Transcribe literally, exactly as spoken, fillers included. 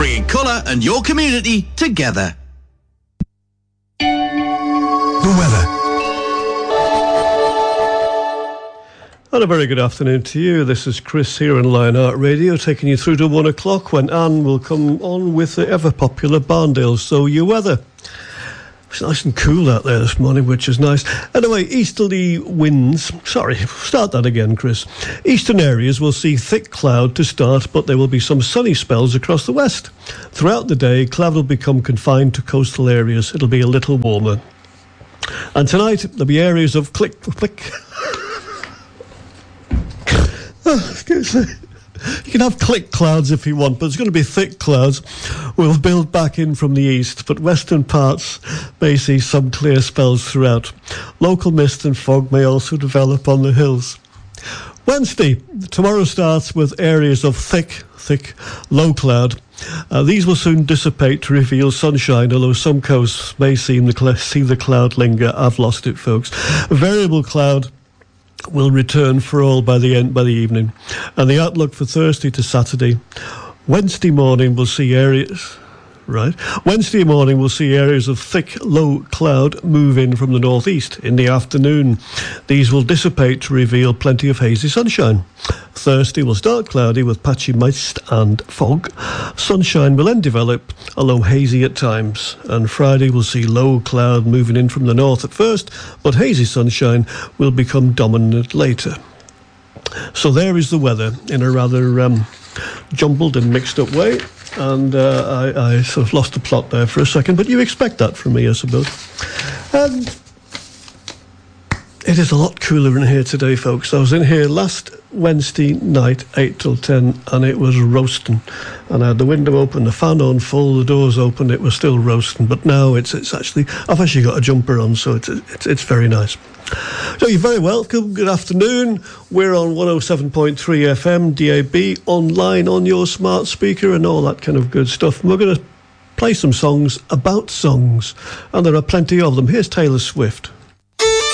bringing colour and your community together. The weather. And a very good afternoon to you. This is Chris here on Lionheart Radio, taking you through to one o'clock when Anne will come on with the ever-popular Barndale So Your Weather. It's nice and cool out there this morning, which is nice. Anyway, easterly winds... Sorry, start that again, Chris. Eastern areas will see thick cloud to start, but there will be some sunny spells across the west. Throughout the day, cloud will become confined to coastal areas. It'll be a little warmer. And tonight, there'll be areas of click... click... oh, excuse me. You can have click clouds if you want, but it's going to be thick clouds. We'll build back in from the east, but western parts may see some clear spells throughout. Local mist and fog may also develop on the hills. Wednesday, tomorrow starts with areas of thick, thick, low cloud. Uh, these will soon dissipate to reveal sunshine, although some coasts may seem the cl- see the cloud linger. I've lost it, folks. A variable cloud will return for all by the end by the evening. And the outlook for Thursday to Saturday. Wednesday morning we'll see areas right Wednesday morning we'll see areas of thick low cloud move in from the northeast in the afternoon. These will dissipate to reveal plenty of hazy sunshine. Thursday will start cloudy with patchy mist and fog. Sunshine will then develop, although hazy at times. And Friday will see low cloud moving in from the north at first, but hazy sunshine will become dominant later. So there is the weather in a rather um, jumbled and mixed up way. And uh, I, I sort of lost the plot there for a second, but you expect that from me, I suppose. And it is a lot cooler in here today, folks. I was in here last Wednesday night, eight till ten, and it was roasting. And I had the window open, the fan on full, the doors open, it was still roasting. But now it's it's actually, I've actually got a jumper on, so it's it's, it's very nice. So you're very welcome. Good afternoon. We're on one oh seven point three F M, D A B, online on your smart speaker and all that kind of good stuff. And we're going to play some songs about songs, and there are plenty of them. Here's Taylor Swift.